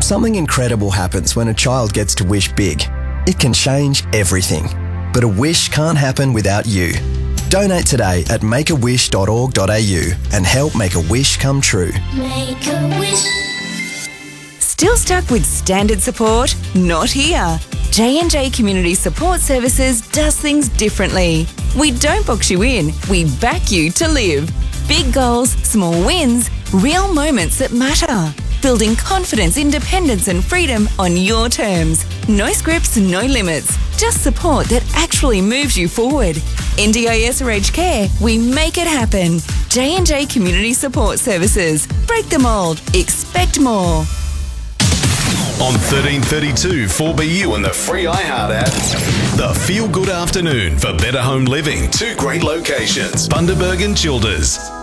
Something incredible happens when a child gets to wish big. It can change everything. But a wish can't happen without you. Donate today at makeawish.org.au and help make a wish come true. Make a wish. Still stuck with standard support? Not here. J&J Community Support Services does things differently. We don't box you in, we back you to live. Big goals, small wins, real moments that matter. Building confidence, independence and freedom on your terms. No scripts, no limits. Just support that actually moves you forward. NDIS or aged care, we make it happen. J&J Community Support Services. Break the mould. Expect more. On 1332 4BU and the free iHeart app. The Feel Good Afternoon for better home living. 2 great locations, Bundaberg and Childers.